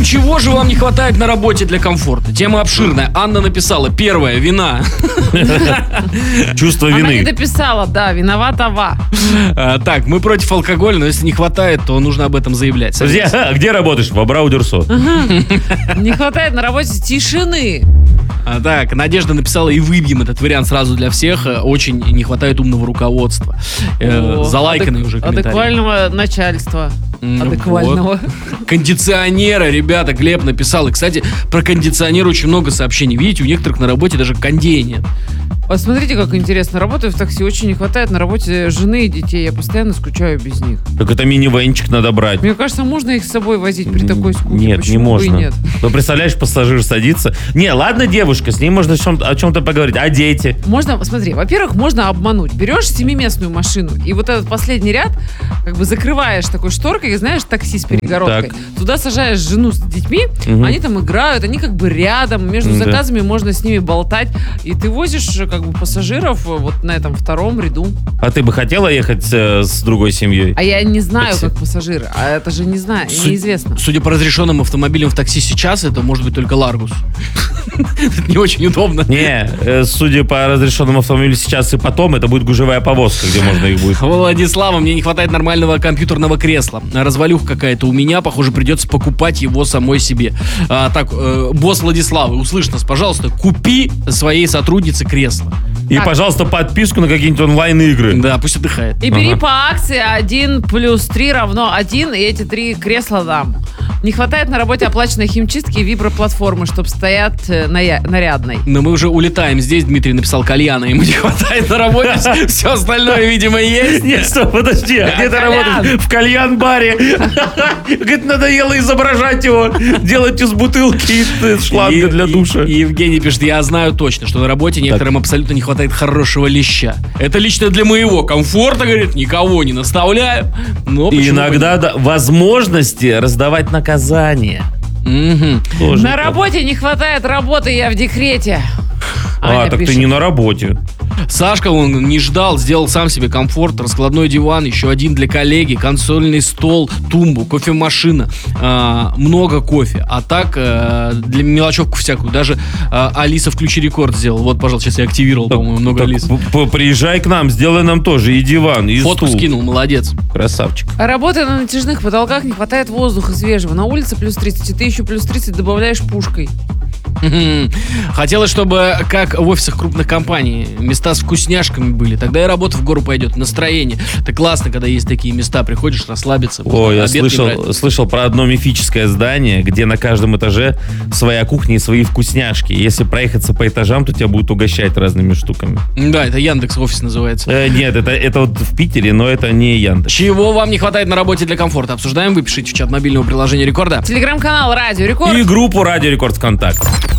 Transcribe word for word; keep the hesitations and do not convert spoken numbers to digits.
чего же вам не хватает на работе для комфорта? Тема обширная. Анна написала. Первое, вина. Чувство Она не вины. дописала, да, виноватова. А, Так, мы против алкоголя, но если не хватает, то нужно об этом заявлять. Подожди, а где работаешь? В Абрау-Дюрсо. Не хватает на работе тишины. А, Так, Надежда написала, и выбьем этот вариант сразу для всех. Э, Очень не хватает умного руководства. Э, О, Залайканный адек- уже комментарий. Адеквального начальства. М, Адеквального. вот. Кондиционера, ребята, Глеб написал. И, кстати, про кондиционер очень много сообщений. Видите, у некоторых на работе даже кондея нет. Вот смотрите, как интересно. Работаю в такси, очень не хватает на работе жены и детей. Я постоянно скучаю без них. Так это мини-венчик надо брать. Мне кажется, можно их с собой возить при такой скуке. Нет, Почему не бы можно. и нет? Ну, представляешь, пассажир садится. Не, ладно, девушка, с ней можно о чем- о чем-то поговорить. А дети? Можно, смотри, во-первых, можно обмануть. Берешь семиместную машину, и вот этот последний ряд как бы закрываешь такой шторкой, знаешь, такси с перегородкой. Так. Туда сажаешь жену с детьми, Мгм. они там играют, они как бы рядом, между Да. заказами можно с ними болтать, и ты возишь как бы пассажиров вот на этом втором ряду. А ты бы хотела ехать э, с другой семьей? А я не знаю, Такси. как пассажиры, а это же не знаю, Су- неизвестно. Судя по разрешенным автомобилям в такси сейчас, это может быть только Ларгус. Это не очень удобно. Не, э, судя по разрешенному автомобилю сейчас и потом, это будет гужевая повозка, где можно их будет. Владислава, мне не хватает нормального компьютерного кресла. Развалюха какая-то у меня, похоже, придется покупать его самой себе. А, так, э, босс Владиславы, услышь нас, пожалуйста, купи своей сотруднице кресло. И, Так. пожалуйста, подписку на какие-нибудь онлайн-игры. Да, пусть отдыхает. И бери Ага. по акции один плюс три равно один, и эти три кресла дам. Не хватает на работе оплаченной химчистки и виброплатформы, чтобы стоят э, ная- нарядной. Но мы уже улетаем. Здесь Дмитрий написал кальяна, ему не хватает на работе. Все остальное, видимо, есть. Нет, стоп, подожди, а где ты кальян? работаешь? В кальян-баре. Говорит, надоело изображать его, делать из бутылки из шланга И- для и- душа. И Евгений пишет, я знаю точно, что на работе некоторым абсолютно не хватает хорошего леща. Это лично для моего комфорта, говорит, никого не наставляю. Но И почему бы иногда да, возможности раздавать наказание. нет? Мгм. Тоже На неплохо. работе не хватает работы, я в декрете. А, Аня так пишет. ты не на работе. Сашка, он не ждал, сделал сам себе комфорт, раскладной диван, еще один для коллеги, консольный стол, тумбу, кофемашина, а, много кофе. А так, а, для мелочевку всякую, даже а, Алиса «Включи рекорд» сделал. Вот, пожалуйста, сейчас я активировал, по-моему, много Так, Алис. п- п- Приезжай к нам, сделай нам тоже и диван, и Фотку стул. скинул, молодец. Красавчик. Работая на натяжных потолках, не хватает воздуха свежего. На улице плюс тридцать, и ты еще плюс тридцать добавляешь пушкой. Мгм. Хотелось, чтобы, как в офисах крупных компаний, места с вкусняшками были. Тогда и работа в гору пойдет, настроение. Это классно, когда есть такие места, приходишь расслабиться. О, я обед не брать. слышал, слышал про одно мифическое здание, где на каждом этаже своя кухня и свои вкусняшки. Если проехаться по этажам, то тебя будут угощать разными штуками. Да, это Яндекс офис называется. Э, нет, это, это вот в Питере, но это не Яндекс. Чего вам не хватает на работе для комфорта? Обсуждаем, вы пишите в чат мобильного приложения Рекорда. Телеграм-канал Радио Рекорд. И группу Радио Рекорд ВКонтакте.